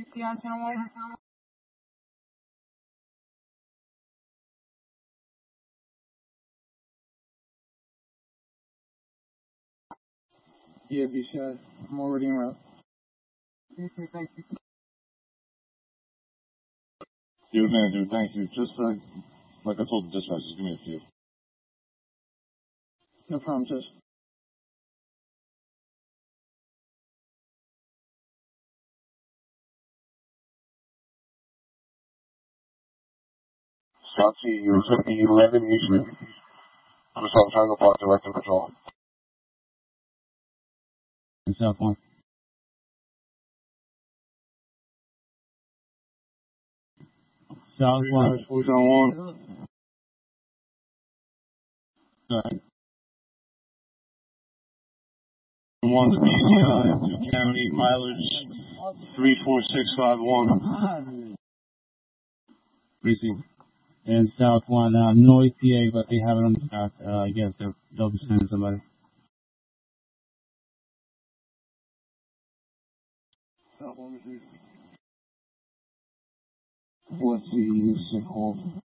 Yeah, be shy. I'm already en route. Dude, man, dude, thank you. Just like I told the dispatch, just give me a few. No problem, sis. South Sea, you're 11 Eastman. I'm just on Triangle Park, directing patrol. And South 1. South 1. Who's on 1? Sorry. 1's PCI, County mileage 34651. Receive. And South 1, no ETA, but they have it on the track. I guess they'll be sending somebody. What's the sick hold?